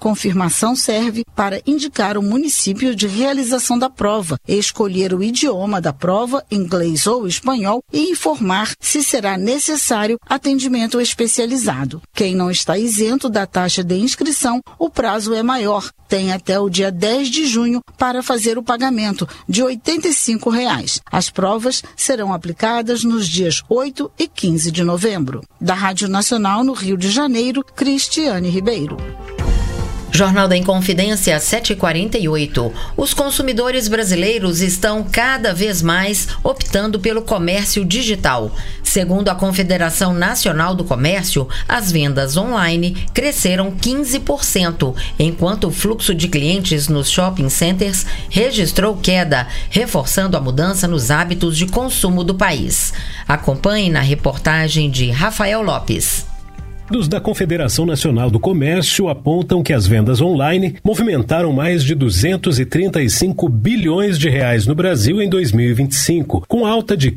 confirmação serve para indicar o município de realização da prova, escolher o idioma da prova, inglês ou espanhol, e informar se será necessário atendimento especializado. Quem não está isento da taxa de inscrição, o prazo é maior. Tem até o dia 10 de junho para fazer o pagamento de R$ 85. As provas serão aplicadas nos dias 8 e 15 de novembro. Da Rádio Nacional no Rio de Janeiro, Cristiane Ribeiro. Jornal da Inconfidência, 7h48. Os consumidores brasileiros estão cada vez mais optando pelo comércio digital. Segundo a Confederação Nacional do Comércio, as vendas online cresceram 15%, enquanto o fluxo de clientes nos shopping centers registrou queda, reforçando a mudança nos hábitos de consumo do país. Acompanhe na reportagem de Rafael Lopes. Dados da Confederação Nacional do Comércio apontam que as vendas online movimentaram mais de 235 bilhões de reais no Brasil em 2025, com alta de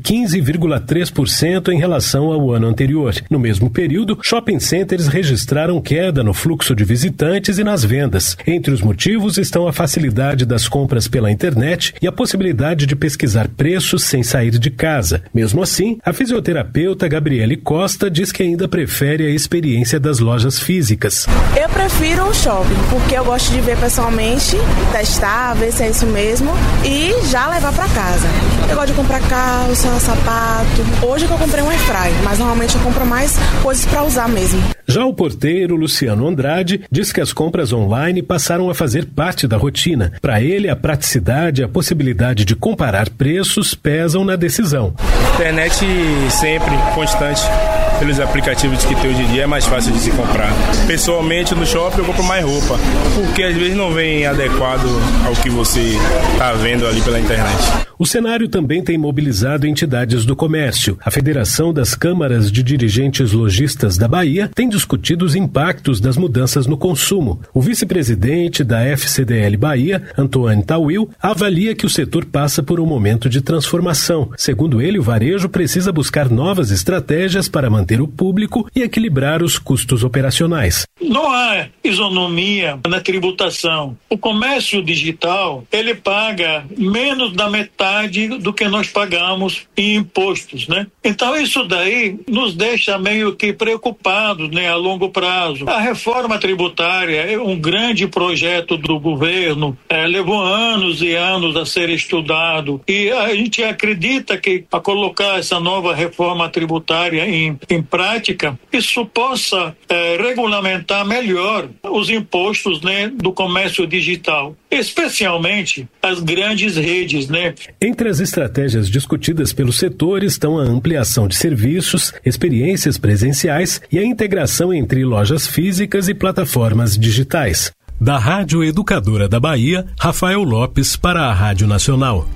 15,3% em relação ao ano anterior. No mesmo período, shopping centers registraram queda no fluxo de visitantes e nas vendas. Entre os motivos estão a facilidade das compras pela internet e a possibilidade de pesquisar preços sem sair de casa. Mesmo assim, a fisioterapeuta Gabriele Costa diz que ainda prefere a experiência das lojas físicas. Eu prefiro o shopping, porque eu gosto de ver pessoalmente, testar, ver se é isso mesmo e já levar para casa. Eu gosto de comprar calça, sapato. Hoje que eu comprei um airfryer, mas normalmente eu compro mais coisas para usar mesmo. Já o porteiro Luciano Andrade diz que as compras online passaram a fazer parte da rotina. Para ele, a praticidade e a possibilidade de comparar preços pesam na decisão. Internet sempre, constante. Pelos aplicativos que tem hoje em dia é mais fácil de se comprar. Pessoalmente no shopping eu compro mais roupa, porque às vezes não vem adequado ao que você está vendo ali pela internet. O cenário também tem mobilizado entidades do comércio. A Federação das Câmaras de Dirigentes Lojistas da Bahia tem discutido os impactos das mudanças no consumo. O vice-presidente da FCDL Bahia, Antônio Tawil, avalia que o setor passa por um momento de transformação. Segundo ele, o varejo precisa buscar novas estratégias para manter o público e equilibrar os custos operacionais. Não há isonomia na tributação. O comércio digital, ele paga menos da metade do que nós pagamos em impostos, né? Então isso daí nos deixa meio que preocupados, né, a longo prazo. A reforma tributária é um grande projeto do governo, levou anos e anos a ser estudado e a gente acredita que a colocar essa nova reforma tributária em prática, isso possa regulamentar melhor os impostos, né, do comércio digital, especialmente as grandes redes, né? Entre as estratégias discutidas pelo setor estão a ampliação de serviços, experiências presenciais e a integração entre lojas físicas e plataformas digitais. Da Rádio Educadora da Bahia, Rafael Lopes para a Rádio Nacional.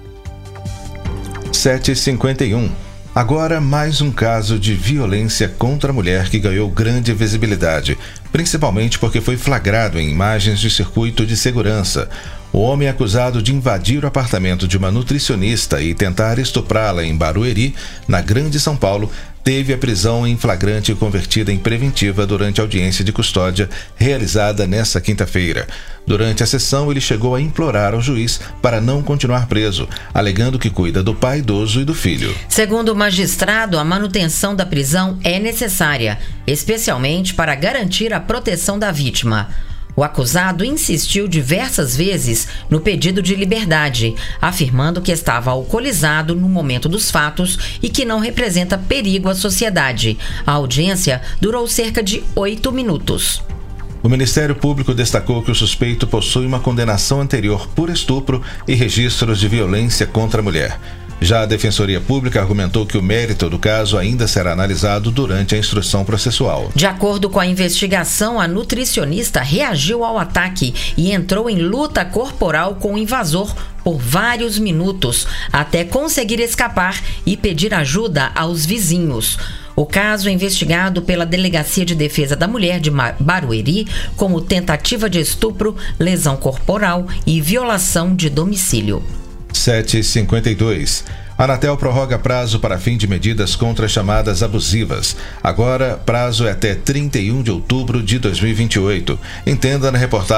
7h51. Agora, mais um caso de violência contra a mulher que ganhou grande visibilidade, principalmente porque foi flagrado em imagens de circuito de segurança. O homem acusado de invadir o apartamento de uma nutricionista e tentar estuprá-la em Barueri, na Grande São Paulo, teve a prisão em flagrante convertida em preventiva durante a audiência de custódia realizada nesta quinta-feira. Durante a sessão, ele chegou a implorar ao juiz para não continuar preso, alegando que cuida do pai idoso e do filho. Segundo o magistrado, a manutenção da prisão é necessária, especialmente para garantir a proteção da vítima. O acusado insistiu diversas vezes no pedido de liberdade, afirmando que estava alcoolizado no momento dos fatos e que não representa perigo à sociedade. A audiência durou cerca de 8 minutos. O Ministério Público destacou que o suspeito possui uma condenação anterior por estupro e registros de violência contra a mulher. Já a Defensoria Pública argumentou que o mérito do caso ainda será analisado durante a instrução processual. De acordo com a investigação, a nutricionista reagiu ao ataque e entrou em luta corporal com o invasor por vários minutos, até conseguir escapar e pedir ajuda aos vizinhos. O caso é investigado pela Delegacia de Defesa da Mulher de Barueri como tentativa de estupro, lesão corporal e violação de domicílio. 7h52. A Anatel prorroga prazo para fim de medidas contra chamadas abusivas. Agora, prazo é até 31 de outubro de 2028. Entenda na reportagem